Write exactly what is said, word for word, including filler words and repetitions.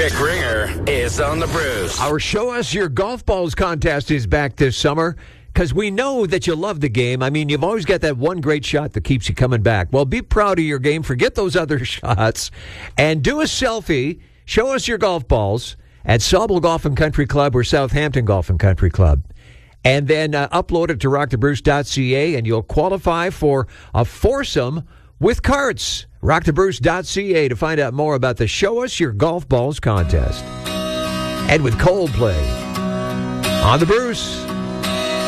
Rick Ringer is on the Bruce. Our Show Us Your Golf Balls contest is back this summer because we know that you love the game. I mean, you've always got that one great shot that keeps you coming back. Well, be proud of your game. Forget those other shots and do a selfie. Show us your golf balls at Sauble Golf and Country Club or Southampton Golf and Country Club. And then uh, upload it to rock the bruce dot c a and you'll qualify for a foursome with carts. rock the bruce dot c a to find out more about the Show Us Your Golf Balls contest. And with Coldplay on the Bruce.